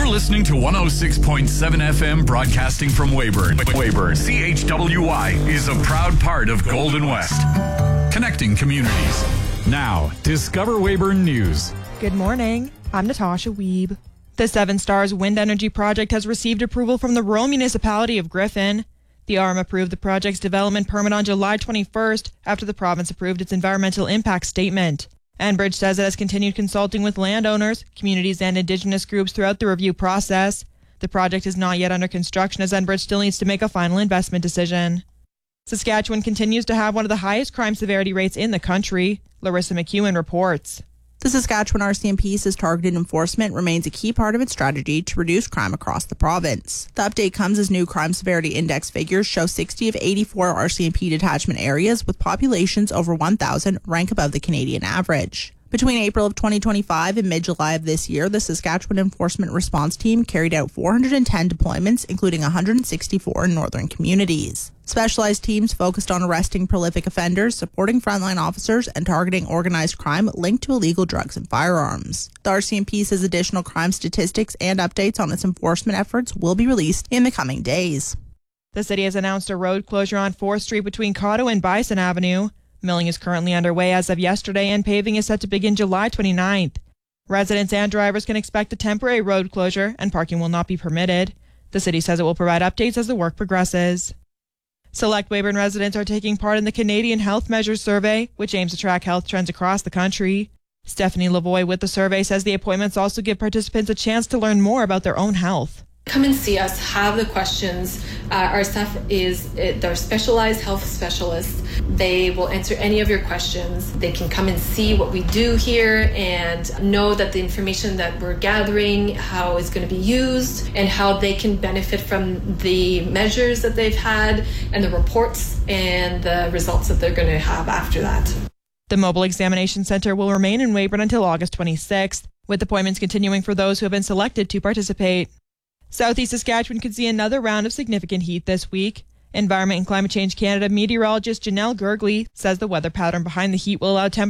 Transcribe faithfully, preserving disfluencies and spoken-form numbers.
You're listening to one oh six point seven F M broadcasting from Weyburn. Weyburn. C H W Y is a proud part of Golden West. Connecting communities. Now, Discover Weyburn News. Good morning. I'm Natasha Wiebe. The Seven Stars Wind Energy Project has received approval from the rural municipality of Griffin. The R M approved the project's development permit on July twenty-first after the province approved its environmental impact statement. Enbridge says it has continued consulting with landowners, communities, and Indigenous groups throughout the review process. The project is not yet under construction as Enbridge still needs to make a final investment decision. Saskatchewan continues to have one of the highest crime severity rates in the country. Larissa McEwen reports. The Saskatchewan R C M P says targeted enforcement remains a key part of its strategy to reduce crime across the province. The update comes as new crime severity index figures show sixty of eighty-four R C M P detachment areas with populations over one thousand rank above the Canadian average. Between April of twenty twenty-five and mid-July of this year, the Saskatchewan Enforcement Response Team carried out four hundred ten deployments, including one hundred sixty-four in northern communities. Specialized teams focused on arresting prolific offenders, supporting frontline officers, and targeting organized crime linked to illegal drugs and firearms. The R C M P says additional crime statistics and updates on its enforcement efforts will be released in the coming days. The city has announced a road closure on fourth Street between Cotto and Bison Avenue. Milling is currently underway as of yesterday, and paving is set to begin July twenty-ninth. Residents and drivers can expect a temporary road closure, and parking will not be permitted. The city says it will provide updates as the work progresses. Select Weyburn residents are taking part in the Canadian Health Measures Survey, which aims to track health trends across the country. Stephanie Lavoie with the survey says the appointments also give participants a chance to learn more about their own health. Come and see us, have the questions. Uh, our staff is, they're specialized health specialists. They will answer any of your questions. They can come and see what we do here and know that the information that we're gathering, how it's going to be used, and how they can benefit from the measures that they've had and the reports and the results that they're going to have after that. The Mobile Examination Centre will remain in Weyburn until August twenty-sixth, with appointments continuing for those who have been selected to participate. Southeast Saskatchewan could see another round of significant heat this week. Environment and Climate Change Canada meteorologist Janelle Gergley says the weather pattern behind the heat will allow temperatures